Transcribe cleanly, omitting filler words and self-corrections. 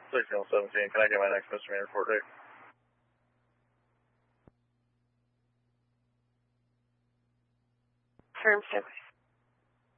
1617, can I get my next misdemeanor report date? Affirmative.